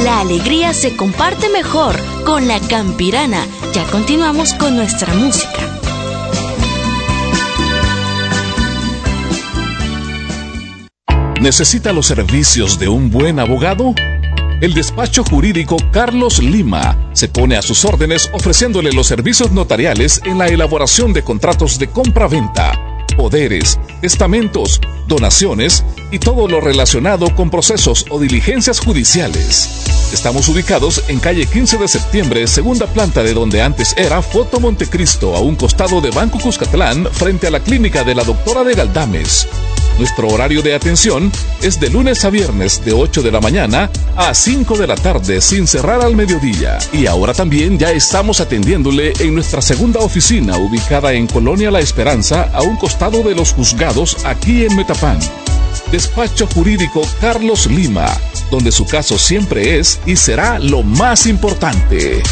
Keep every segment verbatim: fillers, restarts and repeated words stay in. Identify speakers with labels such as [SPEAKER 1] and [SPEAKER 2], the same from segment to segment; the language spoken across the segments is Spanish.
[SPEAKER 1] La alegría se comparte mejor con la Campirana. Ya continuamos con nuestra música.
[SPEAKER 2] ¿Necesita los servicios de un buen abogado? El despacho jurídico Carlos Lima se pone a sus órdenes ofreciéndole los servicios notariales en la elaboración de contratos de compra-venta, poderes, testamentos, donaciones y todo lo relacionado con procesos o diligencias judiciales. Estamos ubicados en calle quince de septiembre, segunda planta de donde antes era Foto Montecristo, a un costado de Banco Cuscatlán, frente a la clínica de la doctora de Galdames. Nuestro horario de atención es de lunes a viernes de ocho de la mañana a cinco de la tarde sin cerrar al mediodía. Y ahora también ya estamos atendiéndole en nuestra segunda oficina ubicada en Colonia La Esperanza, a un costado de los juzgados aquí en Metapán. Despacho Jurídico Carlos Lima, donde su caso siempre es y será lo más importante.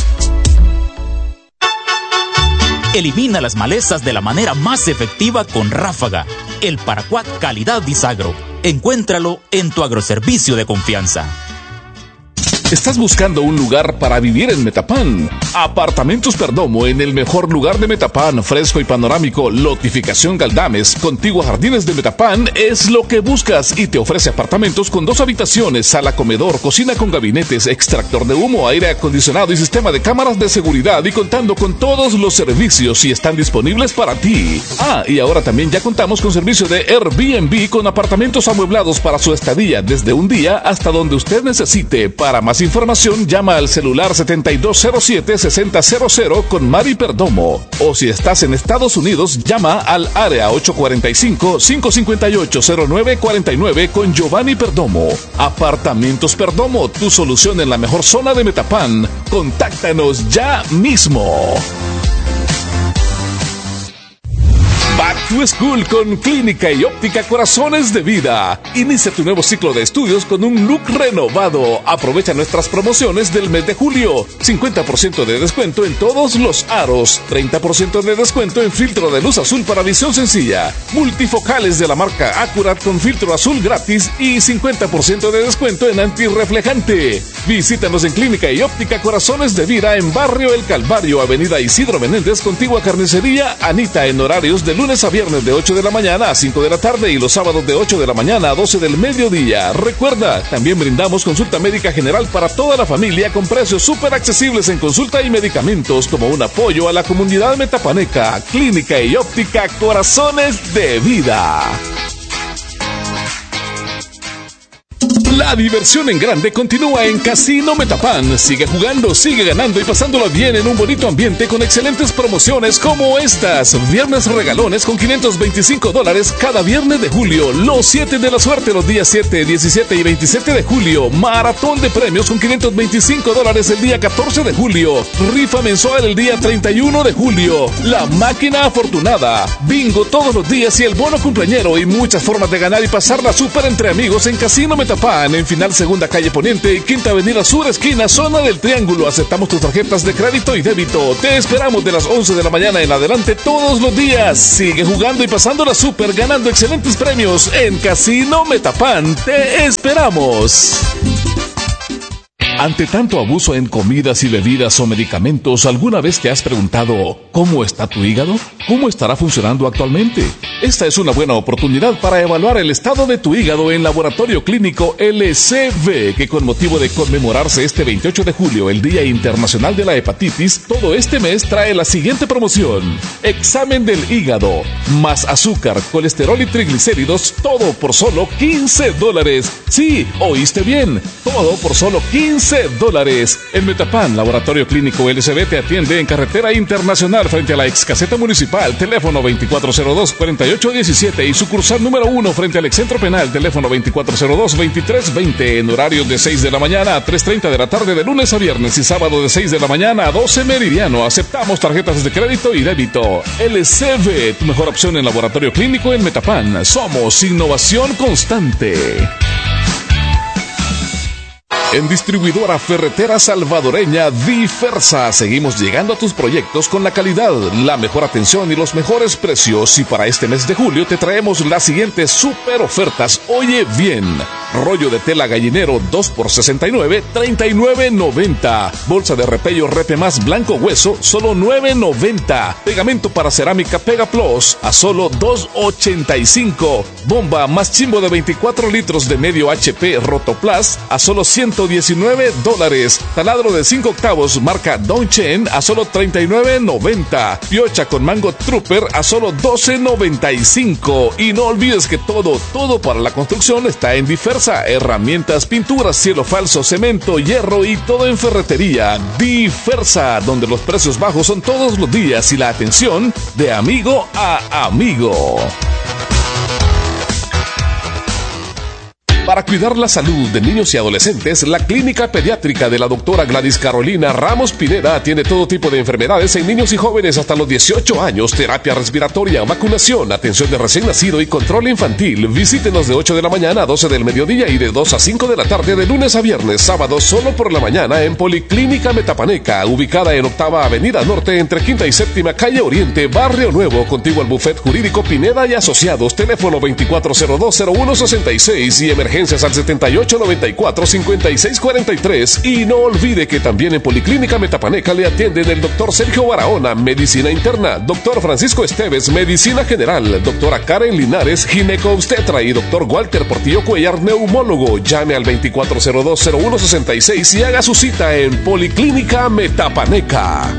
[SPEAKER 3] Elimina las malezas de la manera más efectiva con Ráfaga, el paraquat calidad Disagro. Encuéntralo en tu agroservicio de confianza.
[SPEAKER 2] ¿Estás buscando un lugar para vivir en Metapán? Apartamentos Perdomo, en el mejor lugar de Metapán, fresco y panorámico, lotificación Galdames, contiguo a Jardines de Metapán, es lo que buscas y te ofrece apartamentos con dos habitaciones, sala, comedor, cocina con gabinetes, extractor de humo, aire acondicionado y sistema de cámaras de seguridad, y contando con todos los servicios y están disponibles para ti. Ah, y ahora también ya contamos con servicio de Airbnb con apartamentos amueblados para su estadía desde un día hasta donde usted necesite. Para más información, llama al celular setenta y dos cero siete, sesenta cero cero con Mari Perdomo. O si estás en Estados Unidos, llama al área ocho cuatro cinco, cinco cinco ocho, cero nueve cuatro nueve con Giovanni Perdomo. Apartamentos Perdomo, tu solución en la mejor zona de Metapán. Contáctanos ya mismo. Back to School con Clínica y Óptica Corazones de Vida. Inicia tu nuevo ciclo de estudios con un look renovado. Aprovecha nuestras promociones del mes de julio. cincuenta por ciento de descuento en todos los aros. treinta por ciento de descuento en filtro de luz azul para visión sencilla. Multifocales de la marca Accurat con filtro azul gratis y cincuenta por ciento de descuento en antirreflejante. Visítanos en Clínica y Óptica Corazones de Vida en Barrio El Calvario, Avenida Isidro Menéndez, contigua Carnicería Anita, en horarios de lunes a viernes de ocho de la mañana a cinco de la tarde y los sábados de ocho de la mañana a doce del mediodía. Recuerda, también brindamos consulta médica general para toda la familia con precios súper accesibles en consulta y medicamentos, como un apoyo a la comunidad metapaneca. Clínica y Óptica Corazones de Vida. La diversión en grande continúa en Casino Metapán. Sigue jugando, sigue ganando y pasándolo bien en un bonito ambiente con excelentes promociones como estas. Viernes regalones con quinientos veinticinco dólares cada viernes de julio. Los siete de la suerte los días siete, diecisiete y veintisiete de julio. Maratón de premios con quinientos veinticinco dólares el día catorce de julio. Rifa mensual el día treinta y uno de julio. La máquina afortunada. Bingo todos los días y el bono cumpleañero, y muchas formas de ganar y pasarla súper entre amigos en Casino Metapán. En Final Segunda Calle Poniente y Quinta Avenida Sur, esquina Zona del Triángulo. Aceptamos tus tarjetas de crédito y débito. Te esperamos de las once de la mañana en adelante todos los días. Sigue jugando y pasándola súper, ganando excelentes premios en Casino Metapán. Te esperamos. Ante tanto abuso en comidas y bebidas o medicamentos, ¿alguna vez te has preguntado cómo está tu hígado? ¿Cómo estará funcionando actualmente? Esta es una buena oportunidad para evaluar el estado de tu hígado en Laboratorio Clínico L C V, que con motivo de conmemorarse este veintiocho de julio, el Día Internacional de la Hepatitis, todo este mes trae la siguiente promoción. Examen del hígado, más azúcar, colesterol y triglicéridos, todo por solo quince dólares. Sí, oíste bien, todo por solo quince dólares. En Metapán, Laboratorio Clínico L C V te atiende en Carretera Internacional frente a la ex caseta municipal, teléfono veinticuatro cero dos, cuarenta y ocho diecisiete, y sucursal número uno frente al excentro penal, teléfono veinticuatro cero dos, veintitrés veinte, en horarios de seis de la mañana a tres treinta de la tarde de lunes a viernes y sábado de seis de la mañana a doce meridiano. Aceptamos tarjetas de crédito y débito. L C V, tu mejor opción en Laboratorio Clínico en Metapán. Somos innovación constante. En Distribuidora Ferretera Salvadoreña Diversa, seguimos llegando a tus proyectos con la calidad, la mejor atención y los mejores precios. Y para este mes de julio te traemos las siguientes super ofertas. Oye bien, Rollo de tela gallinero dos por sesenta y nueve, treinta y nueve noventa. Bolsa de repello Repe Más blanco hueso, solo nueve noventa. Pegamento para cerámica Pega Plus a solo dos ochenta y cinco. Bomba más chimbo de veinticuatro litros de medio H P Rotoplas a solo ciento diecinueve dólares. Taladro de cinco octavos marca Dongchen a solo treinta y nueve noventa. Piocha con mango Trooper a solo doce noventa y cinco. Y no olvides que todo, todo para la construcción está en Difersa. Herramientas, pinturas, cielo falso, cemento, hierro y todo en ferretería. Difersa, donde los precios bajos son todos los días y la atención de amigo a amigo. Para cuidar la salud de niños y adolescentes, la Clínica Pediátrica de la doctora Gladys Carolina Ramos Pineda tiene todo tipo de enfermedades en niños y jóvenes hasta los dieciocho años, terapia respiratoria, vacunación, atención de recién nacido y control infantil. Visítenos de ocho de la mañana a doce del mediodía y de dos a cinco de la tarde de lunes a viernes, sábados solo por la mañana en Policlínica Metapaneca, ubicada en Octava Avenida Norte entre Quinta y Séptima Calle Oriente, Barrio Nuevo, contiguo al Buffet Jurídico Pineda y Asociados, teléfono veinticuatro cero dos cero uno sesenta y seis y emergencia al setenta y ocho noventa y cuatro cincuenta y seis cuarenta y tres. Y no olvide que también en Policlínica Metapaneca le atienden el doctor Sergio Barahona, medicina interna, doctor Francisco Esteves, medicina general, doctora Karen Linares, gineco-obstetra y doctor Walter Portillo Cuellar, neumólogo. Llame al veinticuatro cero dos cero uno sesenta y seis y haga su cita en Policlínica Metapaneca.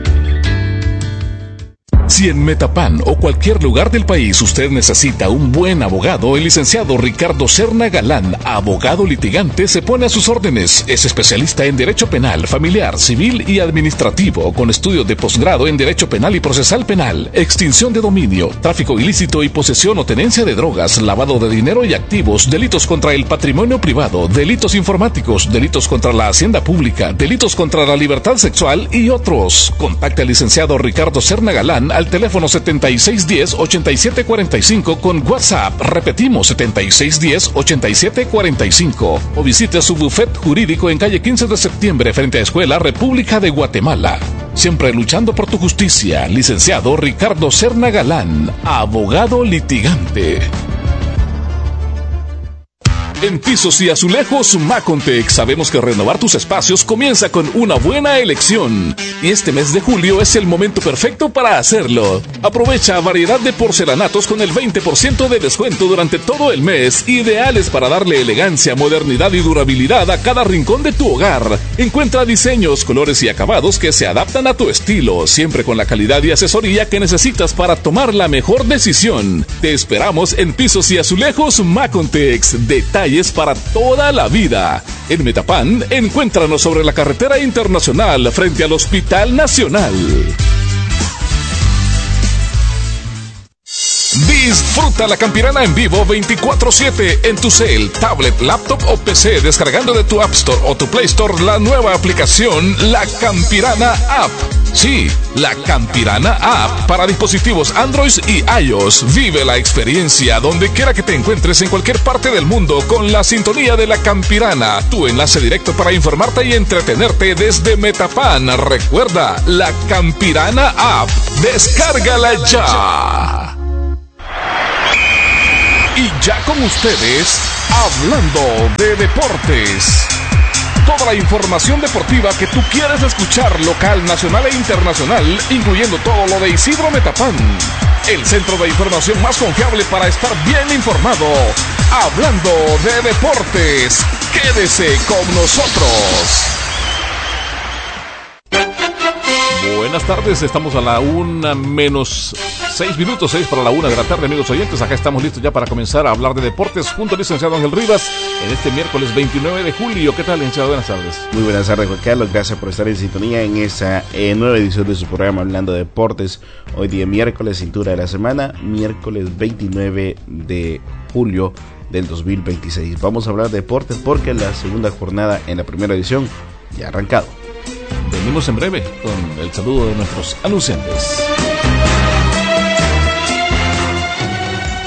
[SPEAKER 2] Si en Metapan o cualquier lugar del país usted necesita un buen abogado, el licenciado Ricardo Serna Galán, abogado litigante, se pone a sus órdenes. Es especialista en Derecho Penal, Familiar, Civil y Administrativo, con estudios de posgrado en Derecho Penal y Procesal Penal, extinción de dominio, tráfico ilícito y posesión o tenencia de drogas, lavado de dinero y activos, delitos contra el patrimonio privado, delitos informáticos, delitos contra la hacienda pública, delitos contra la libertad sexual y otros. Contacte al licenciado Ricardo Serna Galán al teléfono setenta y seis diez, ochenta y siete cuarenta y cinco con WhatsApp. Repetimos, setenta y seis diez, ochenta y siete cuarenta y cinco. O visite su bufet jurídico en calle quince de septiembre frente a Escuela República de Guatemala. Siempre luchando por tu justicia, licenciado Ricardo Serna Galán, abogado litigante. En Pisos y Azulejos Macontec sabemos que renovar tus espacios comienza con una buena elección. Y este mes de julio es el momento perfecto para hacerlo. Aprovecha variedad de porcelanatos con el veinte por ciento de descuento durante todo el mes, ideales para darle elegancia, modernidad y durabilidad a cada rincón de tu hogar. Encuentra diseños, colores y acabados que se adaptan a tu estilo, siempre con la calidad y asesoría que necesitas para tomar la mejor decisión. Te esperamos en Pisos y Azulejos Macontec. Detalles para toda la vida. En Metapan, encuéntranos sobre la carretera internacional frente al Hospital Nacional. Disfruta la Campirana en vivo veinticuatro siete en tu cel, tablet, laptop o P C, descargando de tu App Store o tu Play Store la nueva aplicación La Campirana App. Sí, la Campirana App para dispositivos Android y iOS. Vive la experiencia donde quiera que te encuentres en cualquier parte del mundo con la sintonía de la Campirana, tu enlace directo para informarte y entretenerte desde Metapan. Recuerda, la Campirana App. Descárgala ya. Y ya con ustedes, hablando de deportes. Toda la información deportiva que tú quieres escuchar, local, nacional e internacional, incluyendo todo lo de Isidro Metapan, el centro de información más confiable para estar bien informado. Hablando de deportes, quédese con nosotros. Buenas tardes, estamos a la una menos seis minutos, seis para la una de la tarde, amigos oyentes. Acá estamos listos ya para comenzar a hablar de deportes junto al licenciado Ángel Rivas en este miércoles veintinueve de julio. ¿Qué tal, licenciado? Buenas tardes.
[SPEAKER 4] Muy buenas tardes, Juan Carlos. Gracias por estar en sintonía en esta eh, nueva edición de su programa Hablando de Deportes. Hoy día miércoles, cintura de la semana, miércoles veintinueve de julio del dos mil veintiséis. Vamos a hablar de deportes porque la segunda jornada en la primera edición ya ha arrancado.
[SPEAKER 2] Venimos en breve con el saludo de nuestros anunciantes.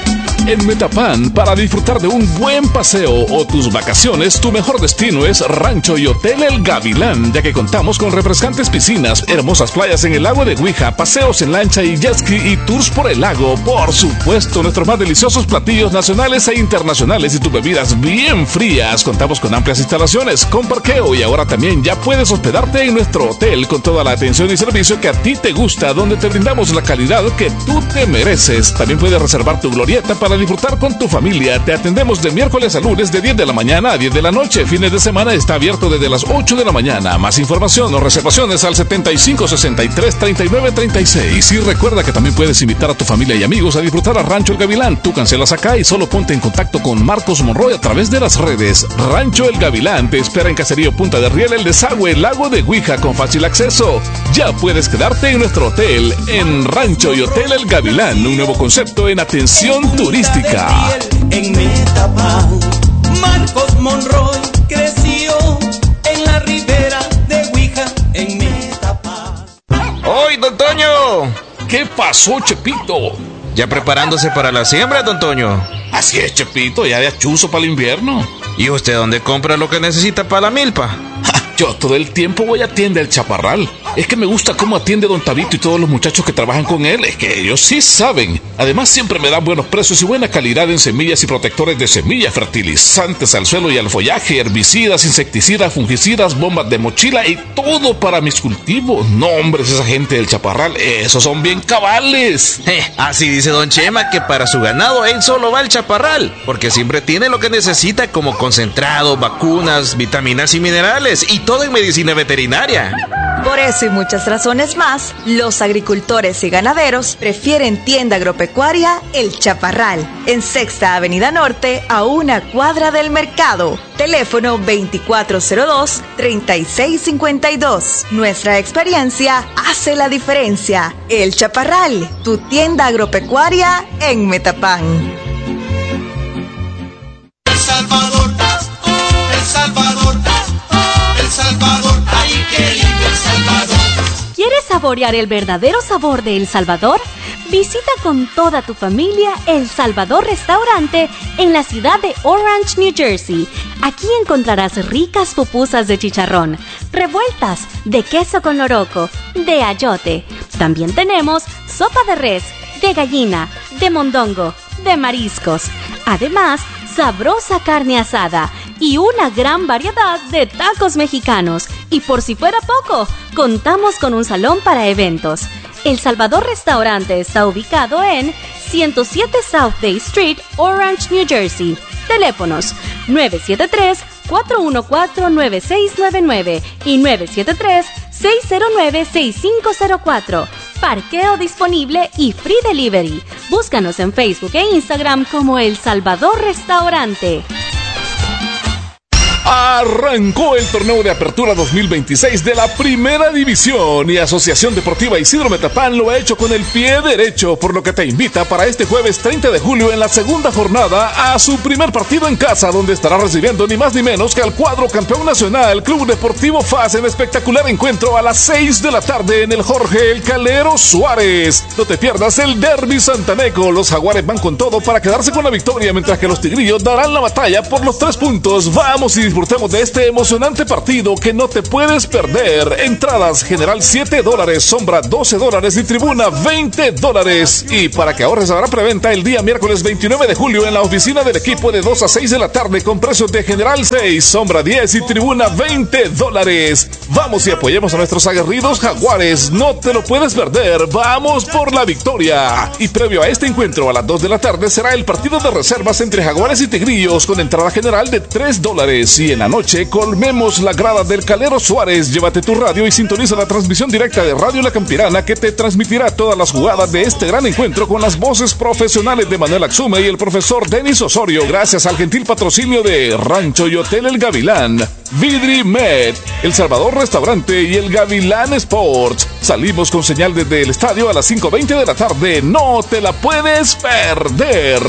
[SPEAKER 2] En Metapan, para disfrutar de un buen paseo o tus vacaciones, tu mejor destino es Rancho y Hotel El Gavilán, ya que contamos con refrescantes piscinas, hermosas playas en el lago de Huija, paseos en lancha y jet ski y tours por el lago. Por supuesto, nuestros más deliciosos platillos nacionales e internacionales y tus bebidas bien frías. Contamos con amplias instalaciones, con parqueo y ahora también ya puedes hospedarte en nuestro hotel con toda la atención y servicio que a ti te gusta, donde te brindamos la calidad que tú te mereces. También puedes reservar tu glorieta para disfrutar con tu familia. Te atendemos de miércoles a lunes de diez de la mañana a diez de la noche. Fines de semana está abierto desde las ocho de la mañana. Más información o reservaciones al setenta y cinco sesenta y tres treinta y nueve treinta y seis. Y recuerda que también puedes invitar a tu familia y amigos a disfrutar a Rancho El Gavilán. Tú cancelas acá y solo ponte en contacto con Marcos Monroy a través de las redes. Rancho El Gavilán te espera en Caserío Punta de Riel, El Desagüe, Lago de Huija, con fácil acceso. Ya puedes quedarte en nuestro hotel, en Rancho y Hotel El Gavilán, un nuevo concepto en atención turística.
[SPEAKER 5] En Metapan, Marcos Monroy creció en la ribera de Huija, en Metapan.
[SPEAKER 6] ¡Hoy, don Toño!
[SPEAKER 2] ¿Qué pasó, Chepito?
[SPEAKER 6] Ya preparándose para la siembra, don Toño.
[SPEAKER 2] Así es, Chepito, ya de achuzo para el invierno.
[SPEAKER 6] ¿Y usted dónde compra lo que necesita para la milpa?
[SPEAKER 2] Ja, yo todo el tiempo voy a tienda El Chaparral. Es que me gusta cómo atiende don Tabito y todos los muchachos que trabajan con él. Es que ellos sí saben. Además, siempre me dan buenos precios y buena calidad en semillas y protectores de semillas, fertilizantes al suelo y al follaje, herbicidas, insecticidas, fungicidas, bombas de mochila y todo para mis cultivos. No, hombre, esa gente del Chaparral, esos son bien cabales.
[SPEAKER 6] Eh, así dice don Chema que para su ganado él solo va al Chaparral, porque siempre tiene lo que necesita como concentrado, vacunas, vitaminas y minerales, y todo en medicina veterinaria.
[SPEAKER 7] Por eso y muchas razones más, los agricultores y ganaderos prefieren tienda agropecuaria El Chaparral, en Sexta Avenida Norte, a una cuadra del mercado. Teléfono veinticuatro cero dos, treinta y seis cincuenta y dos. Nuestra experiencia hace la diferencia. El Chaparral, tu tienda agropecuaria en Metapan.
[SPEAKER 5] El Salvador, El Salvador, El Salvador, ay, qué lindo El Salvador.
[SPEAKER 8] ¿Quieres saborear el verdadero sabor de El Salvador? Visita con toda tu familia El Salvador Restaurante en la ciudad de Orange, New Jersey. Aquí encontrarás ricas pupusas de chicharrón, revueltas de queso con loroco, de ayote. También tenemos sopa de res, de gallina, de mondongo, de mariscos. Además, sabrosa carne asada y una gran variedad de tacos mexicanos. Y por si fuera poco, contamos con un salón para eventos. El Salvador Restaurante está ubicado en ciento siete South Day Street, Orange, New Jersey. Teléfonos nueve siete tres, cuatro uno cuatro, nueve seis nueve nueve y nueve siete tres, seis cero nueve, seis cinco cero cuatro. Parqueo disponible y free delivery. Búscanos en Facebook e Instagram como El Salvador Restaurante.
[SPEAKER 2] Arrancó el torneo de apertura dos mil veintiséis de la Primera División y Asociación Deportiva Isidro Metapán lo ha hecho con el pie derecho, por lo que te invita para este jueves treinta de julio en la segunda jornada a su primer partido en casa, donde estará recibiendo ni más ni menos que al cuadro campeón nacional Club Deportivo F A S en espectacular encuentro a las seis de la tarde en el Jorge El Calero Suárez. No te pierdas el Derby Santaneco. Los Jaguares van con todo para quedarse con la victoria, mientras que los Tigrillos darán la batalla por los tres puntos. Vamos y disfrutemos de este emocionante partido que no te puedes perder. Entradas general siete dólares, sombra doce dólares y tribuna veinte dólares. Y para que ahorres habrá preventa el día miércoles veintinueve de julio en la oficina del equipo de dos a seis de la tarde con precios de general seis, sombra diez y tribuna veinte dólares. Vamos y apoyemos a nuestros aguerridos Jaguares. No te lo puedes perder. Vamos por la victoria. Y previo a este encuentro a las dos de la tarde será el partido de reservas entre Jaguares y Tigrillos con entrada general de tres dólares. Y en la noche colmemos la grada del Calero Suárez. Llévate tu radio y sintoniza la transmisión directa de Radio La Campirana, que te transmitirá todas las jugadas de este gran encuentro con las voces profesionales de Manuel Axume y el profesor Denis Osorio, gracias al gentil patrocinio de Rancho y Hotel El Gavilán, Vidri Med, El Salvador Restaurante y El Gavilán Sports. Salimos con señal desde el estadio a las cinco veinte de la tarde. No te la puedes perder.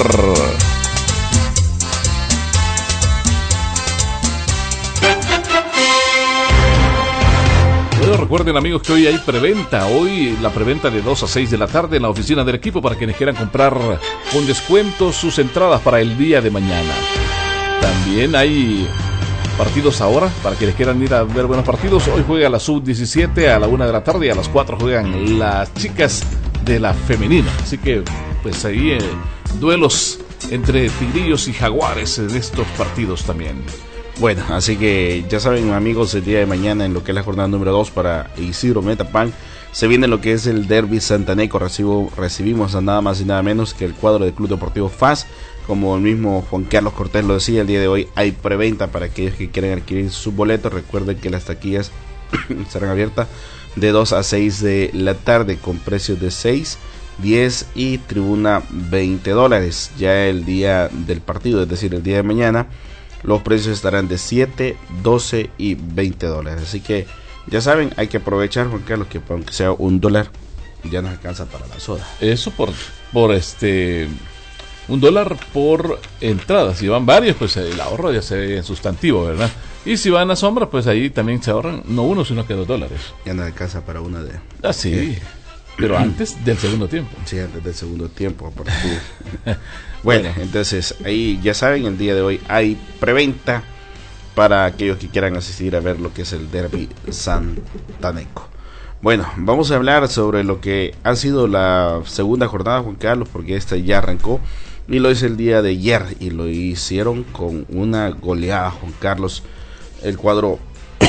[SPEAKER 2] recuerden amigos que hoy hay preventa, hoy la preventa de dos a seis de la tarde en la oficina del equipo para quienes quieran comprar con descuento sus entradas para el día de mañana. También hay partidos ahora para quienes quieran ir a ver buenos partidos. Hoy juega la sub diecisiete a la una de la tarde y a las cuatro juegan las chicas de la femenina. Así que pues ahí eh, duelos entre Tigrillos y Jaguares en estos partidos también.
[SPEAKER 4] Bueno, así que ya saben amigos, el día de mañana en lo que es la jornada número dos para Isidro Metapán se viene lo que es el derbi santaneco. Recibo, recibimos a nada más y nada menos que el cuadro del Club Deportivo F A S. Como el mismo Juan Carlos Cortés lo decía, el día de hoy hay preventa para aquellos que quieran adquirir sus boletos. Recuerden que las taquillas estarán abiertas de dos a seis de la tarde con precios de seis, diez y tribuna veinte dólares. Ya el día del partido, es decir, el día de mañana, los precios estarán de siete, doce y veinte dólares. Así que ya saben, hay que aprovechar, Juan Carlos, que aunque sea un dólar, ya nos alcanza para la soda.
[SPEAKER 2] Eso por, por este... un dólar por entrada. Si van varios, pues el ahorro ya se ve en sustantivo, ¿verdad? Y si van a sombra, pues ahí también se ahorran, no uno, sino que dos dólares.
[SPEAKER 4] Ya nos alcanza para una de...
[SPEAKER 2] Ah, sí. ¿Qué? Pero antes del segundo tiempo.
[SPEAKER 4] Sí, antes del segundo tiempo. Bueno, entonces ahí ya saben, el día de hoy hay preventa para aquellos que quieran asistir a ver lo que es el derbi santaneco. Bueno, vamos a hablar sobre lo que ha sido la segunda jornada, Juan Carlos, porque esta ya arrancó y lo hizo el día de ayer y lo hicieron con una goleada, Juan Carlos. El cuadro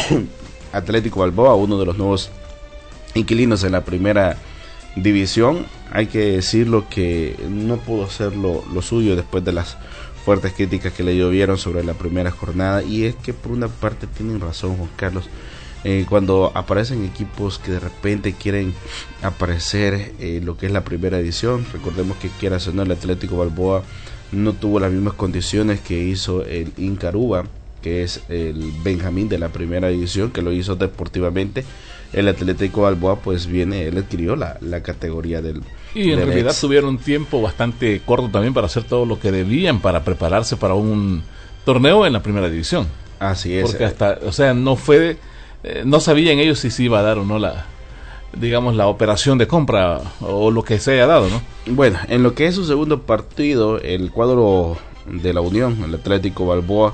[SPEAKER 4] Atlético Balboa, uno de los nuevos inquilinos en la primera división, hay que decirlo que no pudo hacer lo, lo suyo después de las fuertes críticas que le llovieron sobre la primera jornada. Y es que por una parte tienen razón, Juan Carlos, eh, cuando aparecen equipos que de repente quieren aparecer en lo que es la primera edición. Recordemos que quieras o no, el Atlético Balboa no tuvo las mismas condiciones que hizo el Incaruba, que es el Benjamín de la primera división, que lo hizo deportivamente. El Atlético Balboa pues viene, él adquirió la, la categoría del...
[SPEAKER 2] Y en
[SPEAKER 4] del
[SPEAKER 2] realidad
[SPEAKER 4] ex.
[SPEAKER 2] tuvieron un tiempo bastante corto también para hacer todo lo que debían para prepararse para un torneo en la primera división.
[SPEAKER 4] Así es.
[SPEAKER 2] Porque hasta, o sea, no fue, eh, no sabían ellos si se iba a dar o no la, digamos, la operación de compra o lo que se haya dado, ¿no?
[SPEAKER 4] Bueno, en lo que es su segundo partido, el cuadro de la Unión, el Atlético Balboa,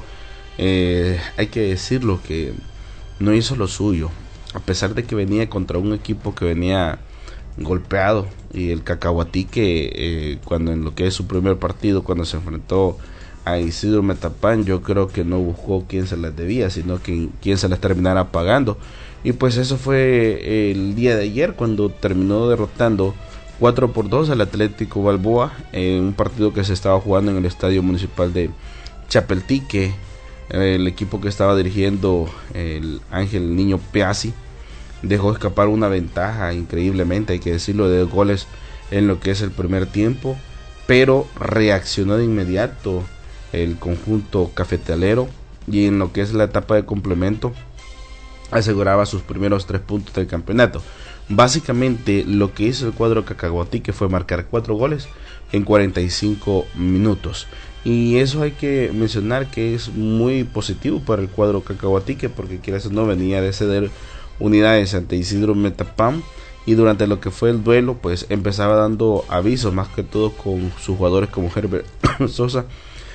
[SPEAKER 4] eh, hay que decirlo que no hizo lo suyo. A pesar de que venía contra un equipo que venía golpeado, y el Cacahuatí que eh, cuando en lo que es su primer partido, cuando se enfrentó a Isidro Metapán, yo creo que no buscó quién se las debía, sino que quién se las terminara pagando. Y pues eso fue el día de ayer, cuando terminó derrotando cuatro por dos al Atlético Balboa en un partido que se estaba jugando en el Estadio Municipal de Chapeltique. El equipo que estaba dirigiendo el Ángel Niño Peazzi dejó escapar una ventaja increíblemente, hay que decirlo, de dos goles en lo que es el primer tiempo, pero reaccionó de inmediato el conjunto cafetalero y en lo que es la etapa de complemento aseguraba sus primeros tres puntos del campeonato. Básicamente lo que hizo el cuadro Cacahuatí que fue marcar cuatro goles en cuarenta y cinco minutos. Y eso hay que mencionar que es muy positivo para el cuadro Cacahuatique, porque quieras o no venía de ceder unidades ante Isidro Metapán, y durante lo que fue el duelo pues empezaba dando avisos, más que todo con sus jugadores como Herbert Sosa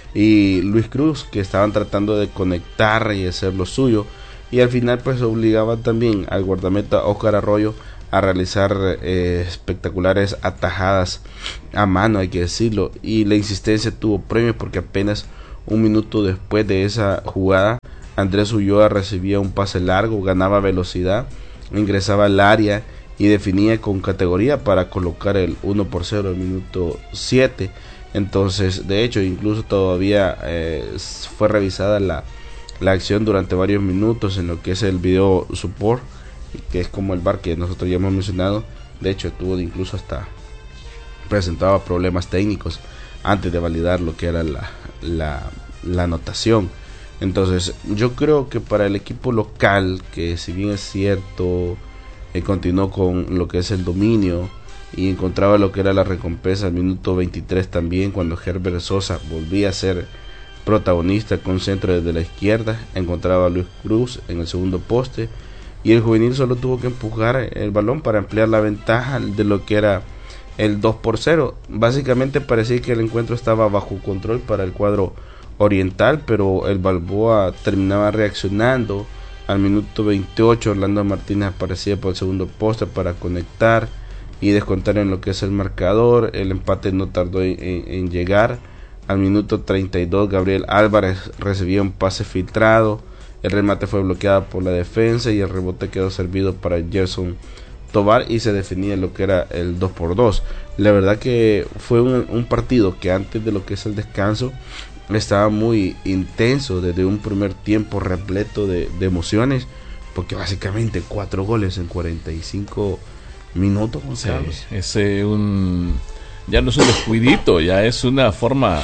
[SPEAKER 4] y Luis Cruz, que estaban tratando de conectar y hacer lo suyo, y al final pues obligaban también al guardameta Óscar Arroyo a realizar eh, espectaculares atajadas a mano, hay que decirlo, y la insistencia tuvo premios, porque apenas un minuto después de esa jugada Andrés Ulloa recibía un pase largo, ganaba velocidad, ingresaba al área y definía con categoría para colocar el uno por cero en el minuto siete. Entonces, de hecho, incluso todavía eh, fue revisada la, la acción durante varios minutos en lo que es el video support, que es como el V A R que nosotros ya hemos mencionado. De hecho, tuvo incluso hasta presentaba problemas técnicos antes de validar lo que era la, la, la anotación. Entonces yo creo que para el equipo local, que si bien es cierto eh, continuó con lo que es el dominio y encontraba lo que era la recompensa al minuto veintitrés también, cuando Herbert Sosa volvía a ser protagonista con centro desde la izquierda, encontraba a Luis Cruz en el segundo poste, y el juvenil solo tuvo que empujar el balón para ampliar la ventaja de lo que era el dos por cero. Básicamente parecía que el encuentro estaba bajo control para el cuadro oriental, pero el Balboa terminaba reaccionando. Al minuto veintiocho Orlando Martínez aparecía por el segundo poste para conectar y descontar en lo que es el marcador. El empate no tardó en, en, en llegar. Al minuto treinta y dos Gabriel Álvarez recibía un pase filtrado, el remate fue bloqueado por la defensa y el rebote quedó servido para Gerson Tobar y se definía lo que era el dos por dos. La verdad que fue un, un partido que antes de lo que es el descanso estaba muy intenso, desde un primer tiempo repleto de, de emociones, porque básicamente cuatro goles en cuarenta y cinco minutos.
[SPEAKER 2] Sí, es eh, un ya no es un descuidito, ya es una forma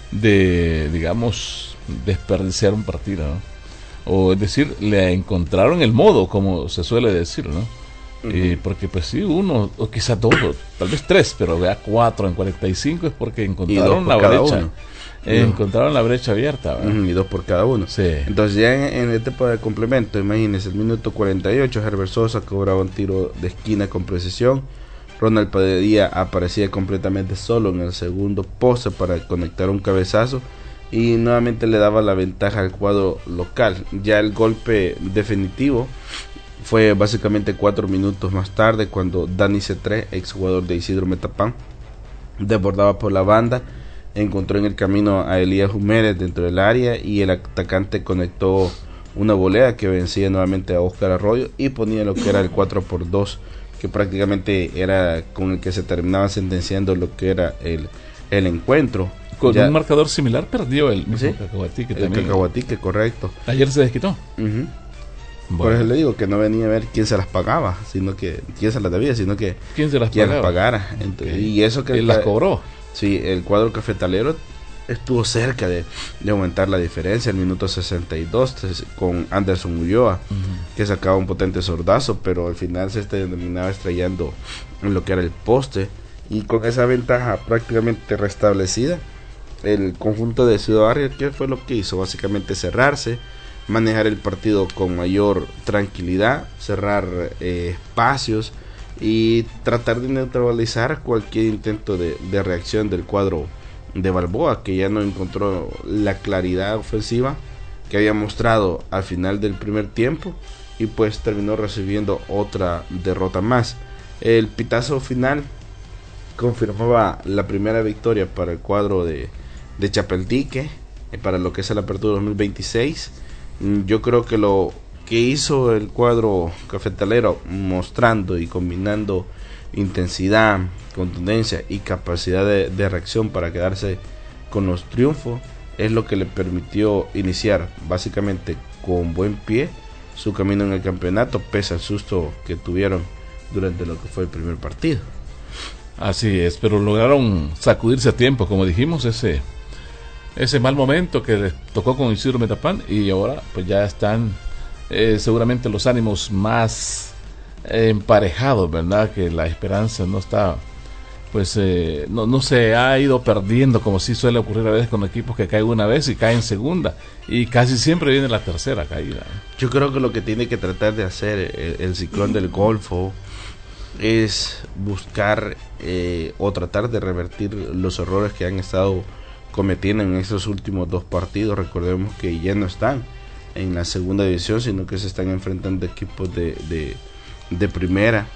[SPEAKER 2] de, digamos, desperdiciar un partido, ¿no? O es decir, le encontraron el modo, como se suele decir, ¿no? Uh-huh. Eh, porque pues sí, uno, o quizá dos, tal vez tres, pero vea cuatro en cuarenta y cinco es porque encontraron la brecha. Eh, uh-huh. Encontraron la brecha abierta,
[SPEAKER 4] uh-huh, y dos por cada uno.
[SPEAKER 2] Sí.
[SPEAKER 4] Entonces ya en, en el tiempo de complemento, imagínense, el minuto cuarenta y ocho, Herbert Sosa cobraba un tiro de esquina con precisión. Ronald Padilla aparecía completamente solo en el segundo poste para conectar un cabezazo y nuevamente le daba la ventaja al cuadro local. Ya el golpe definitivo fue básicamente cuatro minutos más tarde, cuando Dani Cetré, exjugador de Isidro Metapán, desbordaba por la banda, encontró en el camino a Elías Humérez dentro del área y el atacante conectó una volea que vencía nuevamente a Óscar Arroyo y ponía lo que era el cuatro por dos, que prácticamente era con el que se terminaba sentenciando lo que era el, el encuentro.
[SPEAKER 2] Con
[SPEAKER 4] ya,
[SPEAKER 2] un marcador similar perdió el mismo, ¿sí? Cacahuatique
[SPEAKER 4] el
[SPEAKER 2] también.
[SPEAKER 4] Cacahuatique, correcto.
[SPEAKER 2] Ayer se desquitó.
[SPEAKER 4] Uh-huh. Bueno. Por eso le digo que no venía a ver quién se las pagaba, sino que quién se las debía, sino que
[SPEAKER 2] quién se las
[SPEAKER 4] quién
[SPEAKER 2] pagaba.
[SPEAKER 4] las pagara. Entonces, okay. Y eso que
[SPEAKER 2] él las cobró.
[SPEAKER 4] Sí, el cuadro cafetalero estuvo cerca de, de aumentar la diferencia. El minuto sesenta y dos con Anderson Ulloa, uh-huh, que sacaba un potente sordazo, pero al final se terminaba estrellando en lo que era el poste. Y con esa ventaja prácticamente restablecida, el conjunto de Ciudad Barrio, ¿qué fue lo que hizo? Básicamente cerrarse, manejar el partido con mayor tranquilidad, cerrar eh, espacios y tratar de neutralizar cualquier intento de, de reacción del cuadro de Balboa, que ya no encontró la claridad ofensiva que había mostrado al final del primer tiempo y pues terminó recibiendo otra derrota más. El pitazo final confirmaba la primera victoria para el cuadro de, de Chapeltique eh, para lo que es la apertura dos mil veintiséis. Yo creo que lo que hizo el cuadro cafetalero, mostrando y combinando intensidad, contundencia y capacidad de, de reacción para quedarse con los triunfos, es lo que le permitió iniciar básicamente con buen pie su camino en el campeonato, pese al susto que tuvieron durante lo que fue el primer partido.
[SPEAKER 2] Así es, pero lograron sacudirse a tiempo, como dijimos, ese ese mal momento que les tocó con Isidro Metapán, y ahora pues ya están eh, seguramente los ánimos más eh, emparejados, ¿verdad? Que la esperanza no está, pues eh, no, no se ha ido perdiendo como sí suele ocurrir a veces con equipos que caen una vez y caen segunda, y casi siempre viene la tercera caída.
[SPEAKER 4] Yo creo que lo que tiene que tratar de hacer el, el Ciclón del Golfo es buscar eh, o tratar de revertir los errores que han estado cometiendo en estos últimos dos partidos. Recordemos que ya no están en la segunda división, sino que se están enfrentando equipos de, de, de primera,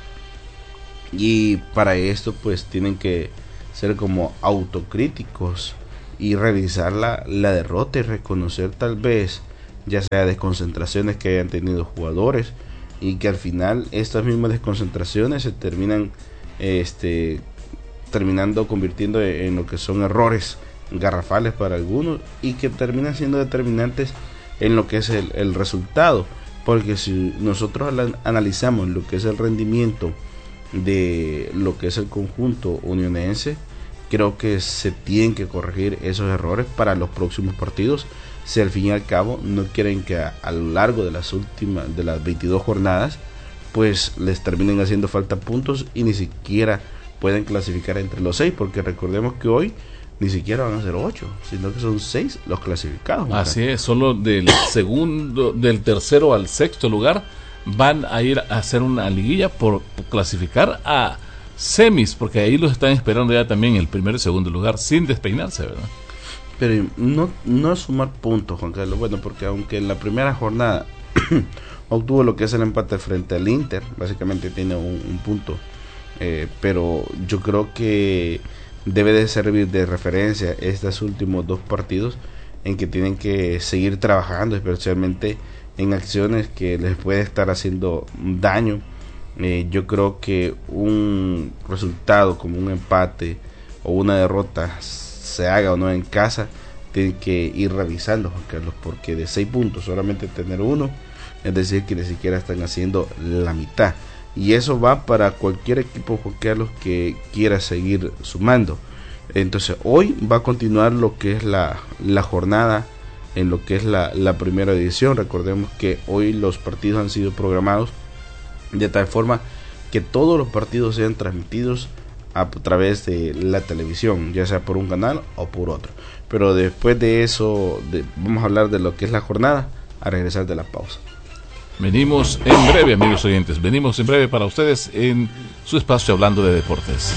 [SPEAKER 4] y para esto pues tienen que ser como autocríticos y revisar la, la derrota y reconocer tal vez ya sea desconcentraciones que hayan tenido jugadores, y que al final estas mismas desconcentraciones se terminan este terminando convirtiendo en lo que son errores garrafales para algunos, y que terminan siendo determinantes en lo que es el, el resultado. Porque si nosotros analizamos lo que es el rendimiento de lo que es el conjunto unionense, creo que se tienen que corregir esos errores para los próximos partidos, si al fin y al cabo no quieren que a, a lo largo de las últimas de las veintidós jornadas pues les terminen haciendo falta puntos y ni siquiera pueden clasificar entre los seis, porque recordemos que hoy ni siquiera van a ser ocho, sino que son seis los clasificados.
[SPEAKER 2] Así es, solo del segundo, del tercero al sexto lugar
[SPEAKER 9] van a ir a hacer una liguilla por, por clasificar a semis, porque ahí los están esperando ya también el primero y segundo lugar sin despeinarse, ¿verdad?
[SPEAKER 4] Pero no, no sumar puntos, Juan Carlos, bueno, porque aunque en la primera jornada obtuvo lo que es el empate frente al Inter, básicamente tiene un, un punto, eh, pero yo creo que debe de servir de referencia estos últimos dos partidos en que tienen que seguir trabajando, especialmente en acciones que les puede estar haciendo daño. Eh, yo creo que un resultado como un empate o una derrota, se haga o no en casa, tienen que ir revisando, Juan Carlos, porque de seis puntos solamente tener uno, es decir que ni siquiera están haciendo la mitad, y eso va para cualquier equipo, Juan Carlos, que quiera seguir sumando. Entonces hoy va a continuar lo que es la, la jornada en lo que es la, la primera edición. Recordemos que hoy los partidos han sido programados de tal forma que todos los partidos sean transmitidos a través de la televisión, ya sea por un canal o por otro. Pero después de eso de, vamos a hablar de lo que es la jornada a regresar de la pausa.
[SPEAKER 9] Venimos en breve, amigos oyentes, venimos en breve para ustedes en su espacio hablando de deportes.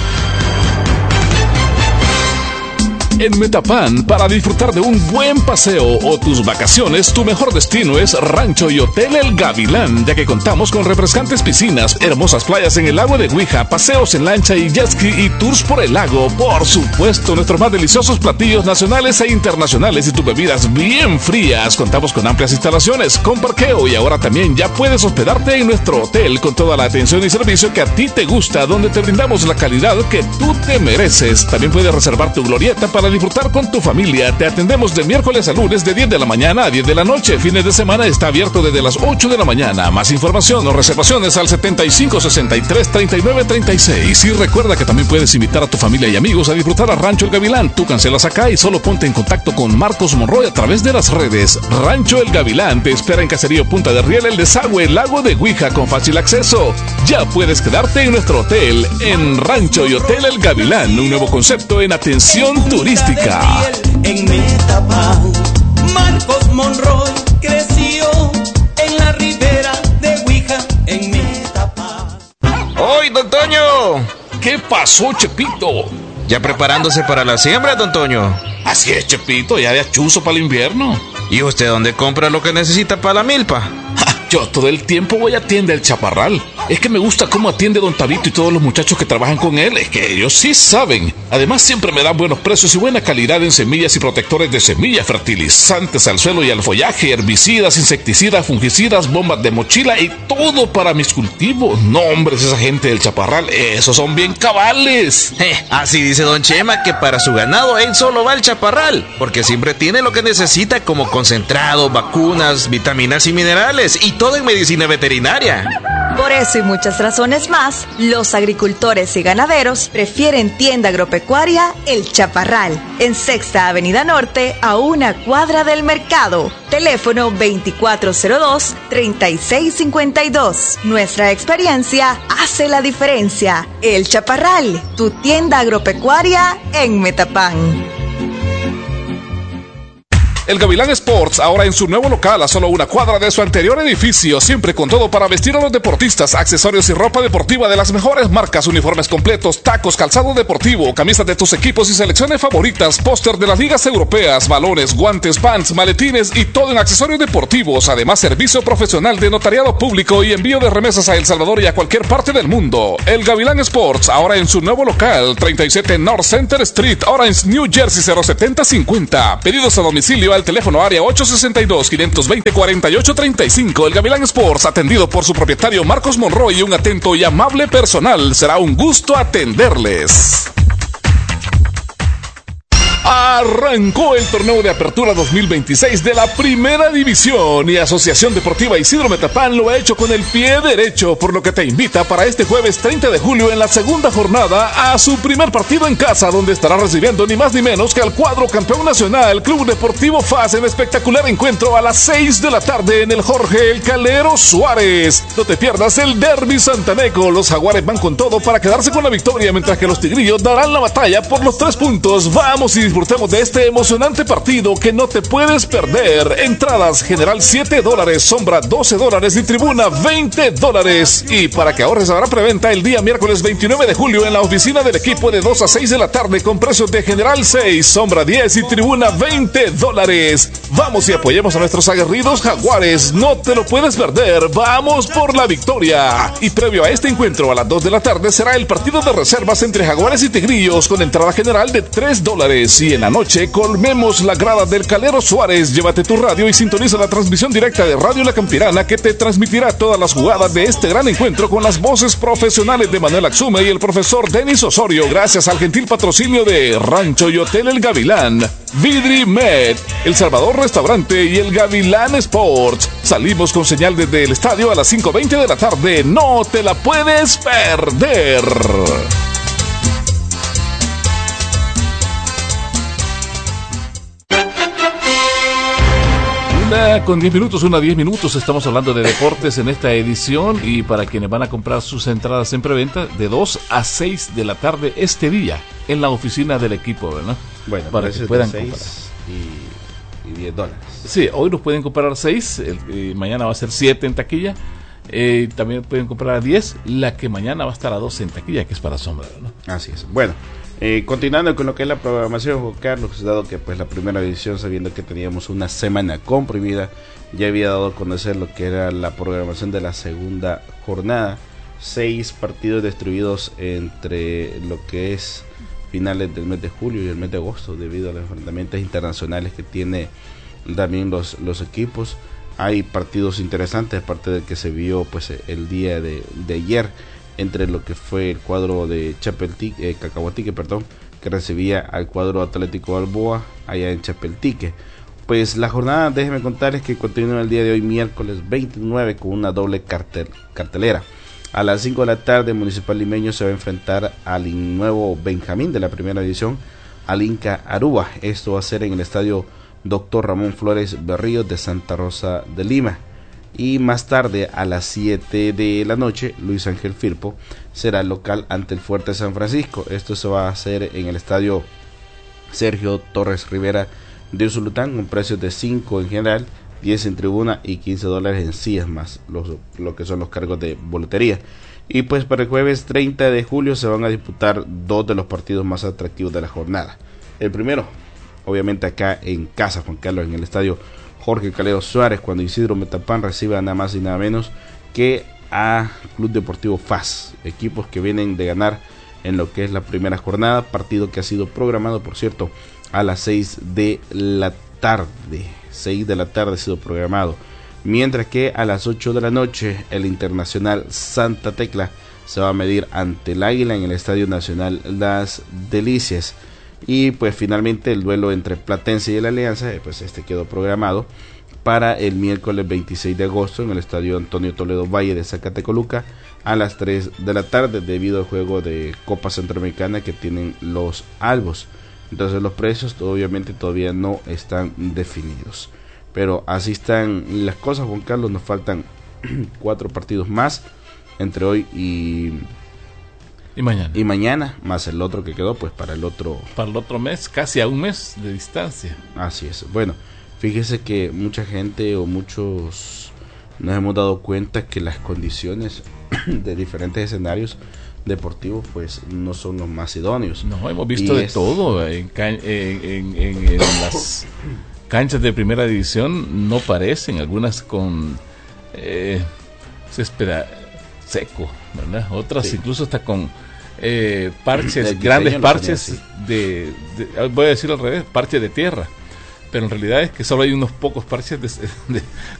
[SPEAKER 9] En Metapan, para disfrutar de un buen paseo o tus vacaciones, tu mejor destino es Rancho y Hotel El Gavilán, ya que contamos con refrescantes piscinas, hermosas playas en el lago de Huija, paseos en lancha y jet ski y tours por el lago. Por supuesto, nuestros más deliciosos platillos nacionales e internacionales y tus bebidas bien frías. Contamos con amplias instalaciones, con parqueo, y ahora también ya puedes hospedarte en nuestro hotel con toda la atención y servicio que a ti te gusta, donde te brindamos la calidad que tú te mereces. También puedes reservar tu glorieta para disfrutar con tu familia. Te atendemos de miércoles a lunes de diez de la mañana a diez de la noche. Fines de semana está abierto desde las ocho de la mañana. Más información o reservaciones al setenta y cinco sesenta y tres treinta y nueve treinta y seis. Y recuerda que también puedes invitar a tu familia y amigos a disfrutar a Rancho El Gavilán. Tú cancelas acá y solo ponte en contacto con Marcos Monroy a través de las redes. Rancho El Gavilán te espera en Caserío Punta de Riel, El Desagüe, Lago de Huija, con fácil acceso. Ya puedes quedarte en nuestro hotel, en Rancho y Hotel El Gavilán, un nuevo concepto en atención turística.
[SPEAKER 5] En Metapan, Marcos Monroy creció en la ribera de Huija, en Metapan.
[SPEAKER 6] ¡Hoy, don Toño!
[SPEAKER 2] ¿Qué pasó, Chepito?
[SPEAKER 6] Ya preparándose para la siembra, don Toño.
[SPEAKER 2] Así es, Chepito, ya de achuzo para el invierno.
[SPEAKER 6] ¿Y usted dónde compra lo que necesita para la milpa?
[SPEAKER 2] Ja, yo todo el tiempo voy a tienda El Chaparral. Es que me gusta cómo atiende don Tabito y todos los muchachos que trabajan con él. Es que ellos sí saben. Además, siempre me dan buenos precios y buena calidad en semillas y protectores de semillas, fertilizantes al suelo y al follaje, herbicidas, insecticidas, fungicidas, bombas de mochila y todo para mis cultivos. No, hombre, esa gente del Chaparral, esos son bien cabales.
[SPEAKER 6] Eh, así dice don Chema que para su ganado él solo va al Chaparral, porque siempre tiene lo que necesita, como concentrado, vacunas, vitaminas y minerales, y todo en medicina veterinaria.
[SPEAKER 7] Por eso y muchas razones más, los agricultores y ganaderos prefieren tienda agropecuaria El Chaparral, en Sexta Avenida Norte, a una cuadra del mercado. Teléfono veinticuatro cero dos, treinta y seis cincuenta y dos. Nuestra experiencia hace la diferencia. El Chaparral, tu tienda agropecuaria en Metapan.
[SPEAKER 2] El Gavilán Sports, ahora en su nuevo local a solo una cuadra de su anterior edificio, siempre con todo para vestir a los deportistas, accesorios y ropa deportiva de las mejores marcas, uniformes completos, tacos, calzado deportivo, camisas de tus equipos y selecciones favoritas, póster de las ligas europeas, balones, guantes, pants, maletines y todo en accesorios deportivos. Además, servicio profesional de notariado público y envío de remesas a El Salvador y a cualquier parte del mundo. El Gavilán Sports, ahora en su nuevo local, treinta y siete North Center Street, Orange, New Jersey cero setenta cincuenta. Pedidos a domicilio al teléfono área ocho sesenta y dos, quinientos veinte, cuarenta y ocho treinta y cinco. El Gavilán Sports, atendido por su propietario Marcos Monroy y un atento y amable personal. Será un gusto atenderles. Arrancó el torneo de apertura dos mil veintiséis de la Primera División y Asociación Deportiva Isidro Metapán lo ha hecho con el pie derecho, por lo que te invita para este jueves treinta de julio en la segunda jornada a su primer partido en casa, donde estará recibiendo ni más ni menos que al cuadro campeón nacional Club Deportivo F A S en espectacular encuentro a las seis de la tarde en el Jorge El Calero Suárez. No te pierdas el Derby Santaneco. Los Jaguares van con todo para quedarse con la victoria, mientras que los Tigrillos darán la batalla por los tres puntos. Vamos y disfrutamos
[SPEAKER 9] disfrutemos de este emocionante partido que no te puedes perder. Entradas general siete dólares, sombra doce dólares y tribuna veinte dólares. Y para que ahorres habrá preventa el día miércoles veintinueve de julio en la oficina del equipo de dos a seis de la tarde con precios de general seis, sombra diez y tribuna veinte dólares. Vamos y apoyemos a nuestros aguerridos jaguares. No te lo puedes perder. Vamos por la victoria. Y previo a este encuentro a las dos de la tarde será el partido de reservas entre Jaguares y Tigrillos con entrada general de tres dólares. Y en la noche colmemos la grada del Calero Suárez. Llévate tu radio y sintoniza la transmisión directa de Radio La Campirana, que te transmitirá todas las jugadas de este gran encuentro con las voces profesionales de Manuel Axume y el profesor Denis Osorio, gracias al gentil patrocinio de Rancho y Hotel El Gavilán, Vidri Med, El Salvador Restaurante y El Gavilán Sports. Salimos con señal desde el estadio a las cinco veinte de la tarde. No te la puedes perder. Una con diez minutos, una diez minutos, estamos hablando de deportes en esta edición, y para quienes van a comprar sus entradas en preventa, de dos a seis de la tarde este día, en la oficina del equipo, ¿verdad?
[SPEAKER 4] Bueno,
[SPEAKER 9] para que puedan
[SPEAKER 4] seis
[SPEAKER 9] comprar.
[SPEAKER 4] Y, y diez dólares.
[SPEAKER 9] Sí, hoy nos pueden comprar seis, el, mañana va a ser siete en taquilla, eh, también pueden comprar a diez, la que mañana va a estar a doce en taquilla, que es para sombra, ¿no?
[SPEAKER 4] Así es. Bueno, Eh, continuando con lo que es la programación, Juan Carlos, dado que pues la primera edición, sabiendo que teníamos una semana comprimida, ya había dado a conocer lo que era la programación de la segunda jornada. Seis partidos distribuidos entre lo que es finales del mes de julio y el mes de agosto, debido a los enfrentamientos internacionales que tiene también los, los equipos. Hay partidos interesantes, aparte del que se vio pues el día de, de ayer, entre lo que fue el cuadro de Chapeltique, eh, Cacahuatique, perdón, que recibía al cuadro Atlético Balboa allá en Chapeltique. Pues la jornada, déjenme contarles que continúa el día de hoy, miércoles veintinueve, con una doble cartel, cartelera. A las cinco de la tarde, Municipal Limeño se va a enfrentar al nuevo Benjamín de la primera edición, al Inca Aruba. Esto va a ser en el estadio Doctor Ramón Flores Berríos de Santa Rosa de Lima. Y más tarde, a las siete de la noche, Luis Ángel Firpo será local ante el Fuerte San Francisco. Esto se va a hacer en el estadio Sergio Torres Rivera de Usulután, con precios de cinco en general, diez en tribuna y quince dólares en sillas, más los, lo que son los cargos de boletería. Y pues para el jueves treinta de julio se van a disputar dos de los partidos más atractivos de la jornada. El primero, obviamente acá en casa, Juan Carlos, en el estadio Jorge Calero Suárez, cuando Isidro Metapán reciba nada más y nada menos que a Club Deportivo F A S, equipos que vienen de ganar en lo que es la primera jornada, partido que ha sido programado, por cierto, a las seis de la tarde, seis de la tarde ha sido programado, mientras que a las ocho de la noche el Internacional Santa Tecla se va a medir ante el Águila en el Estadio Nacional Las Delicias. Y pues finalmente el duelo entre Platense y el Alianza, pues este quedó programado para el miércoles veintiséis de agosto en el estadio Antonio Toledo Valle de Zacatecoluca a las tres de la tarde, debido al juego de Copa Centroamericana que tienen los albos. Entonces los precios obviamente todavía no están definidos, pero así están las cosas, Juan Carlos. Nos faltan cuatro partidos más entre hoy y
[SPEAKER 9] Y mañana.
[SPEAKER 4] Y mañana, más el otro que quedó, pues para el otro...
[SPEAKER 9] Para el otro mes, casi a un mes de distancia.
[SPEAKER 4] Así es. Bueno, fíjese que mucha gente o muchos nos hemos dado cuenta que las condiciones de diferentes escenarios deportivos pues no son los más idóneos.
[SPEAKER 9] No, hemos visto y de es... todo. En, can... en, en, en, en las canchas de primera división no parecen, algunas con... Eh, se espera... seco, ¿verdad? Otras sí, incluso hasta con eh, parches, grandes parches de, de, voy a decir al revés, parches de tierra, pero en realidad es que solo hay unos pocos parches de, de,